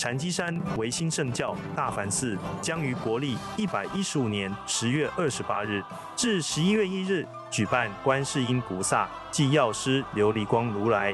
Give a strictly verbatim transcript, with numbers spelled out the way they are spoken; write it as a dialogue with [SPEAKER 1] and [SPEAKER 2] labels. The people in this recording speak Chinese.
[SPEAKER 1] 禅机山维新圣教大梵寺将于国历一百一十五年十月二十八日至十一月一日举办观世音菩萨暨药师琉璃光如来